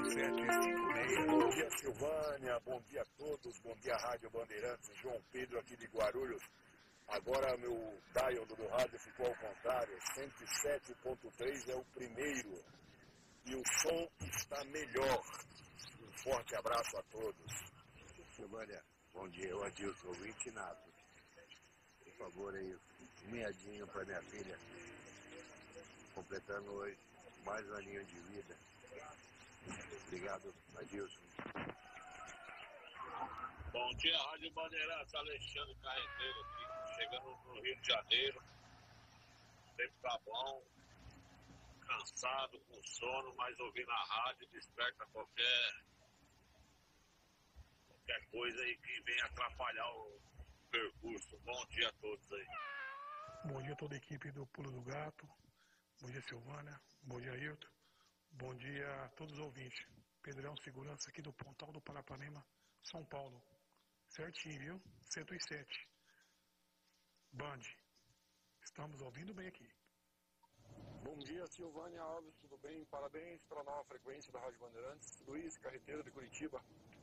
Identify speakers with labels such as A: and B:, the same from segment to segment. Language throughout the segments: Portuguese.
A: 7h56. Bom dia, Silvânia. Bom dia a todos. Bom dia, Rádio Bandeirantes. João Pedro aqui de Guarulhos. Agora meu dial do rádio ficou ao contrário. 107.3 é o primeiro. E o som está melhor. Um forte abraço a todos.
B: Silvânia, bom dia. Eu Adilson, ouvinte nato. Por favor, aí, um meadinho para minha filha. Completando hoje mais um aninho de vida. Obrigado, Adilson.
C: Bom dia, Rádio Bandeirantes, Alexandre Carreteiro aqui, chegando no Rio de Janeiro. O tempo tá bom, cansado, com sono, mas ouvindo a rádio desperta qualquer coisa aí que venha atrapalhar o percurso. Bom dia a todos aí.
D: Bom dia a toda a equipe do Pulo do Gato. Bom dia, Silvânia. Bom dia, Ailton. Bom dia a todos os ouvintes. Pedrão, segurança aqui do Pontal do Paranapanema, São Paulo. Certinho, viu? 107. Band. Estamos ouvindo bem aqui.
E: Bom dia, Silvânia Alves, tudo bem? Parabéns pela nova frequência da Rádio Bandeirantes. Luiz, carreteiro de Curitiba.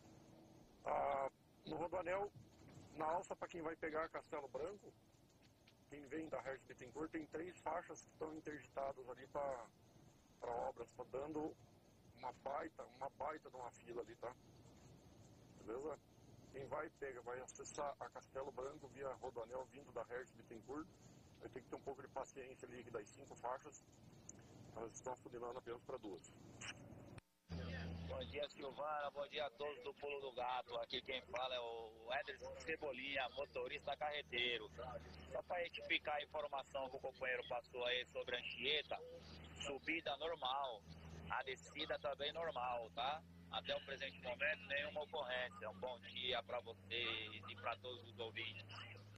E: No Rodoanel, na alça para quem vai pegar Castelo Branco, quem vem da Hertz Bittencourt, tem 3 faixas que estão interditadas ali para obras. Está dando uma baita de uma fila ali, tá? Beleza? Quem vai acessar a Castelo Branco via Rodoanel vindo da Hertz Bittencourt, vai ter que ter um pouco de paciência ali, que das 5 faixas, elas estão afunilando apenas para 2.
F: Bom dia, Silvana. Bom dia a todos do Pulo do Gato. Aqui quem fala é o Ederson Cebolinha, motorista carreteiro. Só para retificar a informação que o companheiro passou aí sobre a Anchieta, subida normal, a descida também normal, tá? Até o presente momento, nenhuma ocorrência. Um bom dia para vocês e para todos os ouvintes.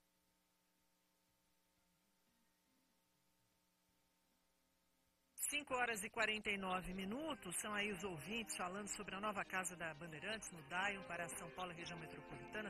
G: 5h49, são aí os ouvintes falando sobre a nova casa da Bandeirantes no Dial para São Paulo, região metropolitana,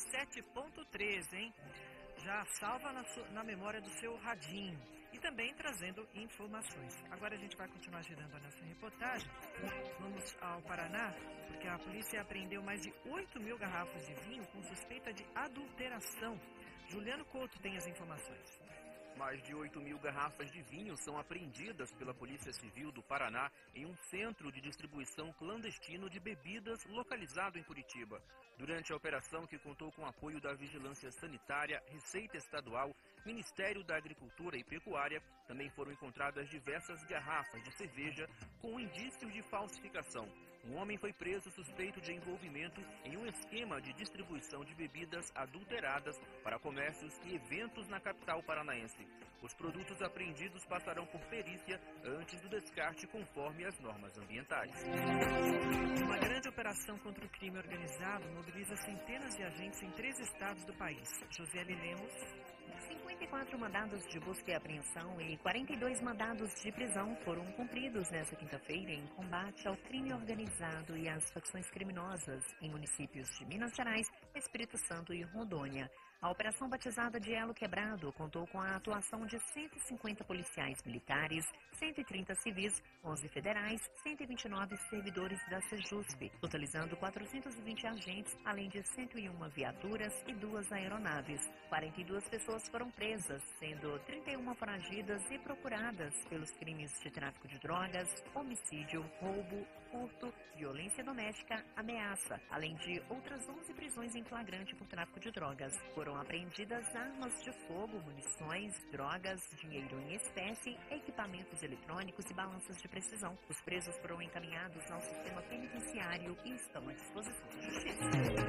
G: 107.3, hein? Já salva na memória do seu radinho e também trazendo informações. Agora a gente vai continuar girando a nossa reportagem. Vamos ao Paraná, porque a polícia apreendeu mais de 8.000 garrafas de vinho com suspeita de adulteração. Juliano Couto tem as informações.
H: Mais de 8.000 garrafas de vinho são apreendidas pela Polícia Civil do Paraná em um centro de distribuição clandestino de bebidas localizado em Curitiba. Durante a operação, que contou com o apoio da Vigilância Sanitária, Receita Estadual, Ministério da Agricultura e Pecuária, também foram encontradas diversas garrafas de cerveja com indícios de falsificação. Um homem foi preso suspeito de envolvimento em um esquema de distribuição de bebidas adulteradas para comércios e eventos na capital paranaense. Os produtos apreendidos passarão por perícia antes do descarte conforme as normas ambientais.
G: Uma grande operação contra o crime organizado mobiliza centenas de agentes em 3 estados do país. Josiele Lemos.
I: 54 mandados de busca e apreensão e 42 mandados de prisão foram cumpridos nesta quinta-feira em combate ao crime organizado e às facções criminosas em municípios de Minas Gerais, Espírito Santo e Rondônia. A operação batizada de Elo Quebrado contou com a atuação de 150 policiais militares, 130 civis, 11 federais, 129 servidores da Sejusp, totalizando 420 agentes, além de 101 viaturas e 2 aeronaves. 42 pessoas foram presas, sendo 31 foragidas e procuradas pelos crimes de tráfico de drogas, homicídio, roubo, furto, violência doméstica, ameaça, além de outras 11 prisões em flagrante por tráfico de drogas. Foram apreendidas armas de fogo, munições, drogas, dinheiro em espécie, equipamentos eletrônicos e balanças de precisão. Os presos foram encaminhados ao sistema penitenciário e estão à disposição da justiça.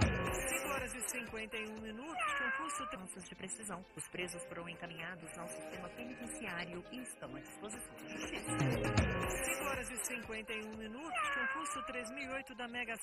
G: 5h51, concurso
I: balanças de precisão. Os presos foram encaminhados ao sistema penitenciário e estão à disposição da justiça.
G: 5h51, concurso 3008 da Mega